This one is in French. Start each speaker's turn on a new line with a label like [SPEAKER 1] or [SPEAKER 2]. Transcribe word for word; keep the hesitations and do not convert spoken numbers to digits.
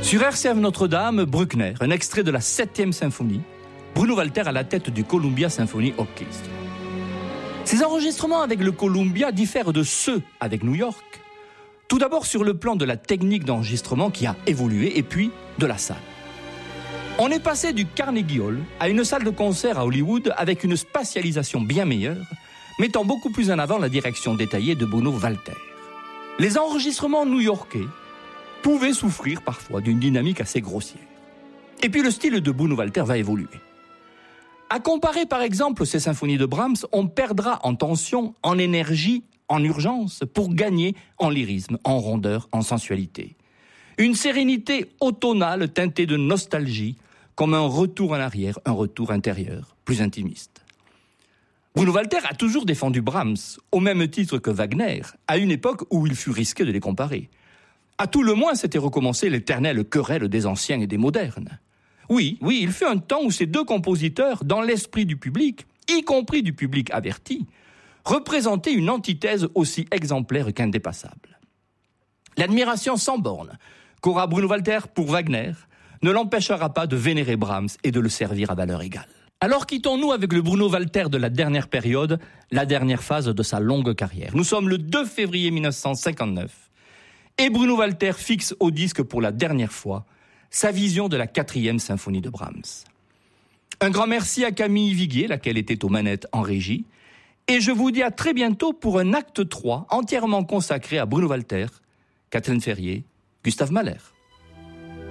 [SPEAKER 1] Sur R C F Notre-Dame, Bruckner, un extrait de la septième symphonie, Bruno Walter à la tête du Columbia Symphony Orchestra. Ces enregistrements avec le Columbia diffèrent de ceux avec New York, tout d'abord sur le plan de la technique d'enregistrement qui a évolué, et puis de la salle. On est passé du Carnegie Hall à une salle de concert à Hollywood avec une spatialisation bien meilleure, mettant beaucoup plus en avant la direction détaillée de Bruno Walter. Les enregistrements new-yorkais pouvaient souffrir parfois d'une dynamique assez grossière. Et puis le style de Bruno Walter va évoluer. À comparer par exemple ces symphonies de Brahms, on perdra en tension, en énergie, en urgence, pour gagner en lyrisme, en rondeur, en sensualité. Une sérénité automnale teintée de nostalgie, comme un retour en arrière, un retour intérieur, plus intimiste. Bruno Walter a toujours défendu Brahms, au même titre que Wagner, à une époque où il fut risqué de les comparer. À tout le moins, s'était recommencé l'éternelle querelle des anciens et des modernes. Oui, oui, il fut un temps où ces deux compositeurs, dans l'esprit du public, y compris du public averti, représentaient une antithèse aussi exemplaire qu'indépassable. L'admiration sans borne qu'aura Bruno Walter pour Wagner ne l'empêchera pas de vénérer Brahms et de le servir à valeur égale. Alors quittons-nous avec le Bruno Walter de la dernière période, la dernière phase de sa longue carrière. Nous sommes le deux février mille neuf cent cinquante-neuf. Et Bruno Walter fixe au disque pour la dernière fois sa vision de la quatrième symphonie de Brahms. Un grand merci à Camille Viguier, laquelle était aux manettes en régie, et je vous dis à très bientôt pour un acte trois entièrement consacré à Bruno Walter, Kathleen Ferrier, Gustave Mahler.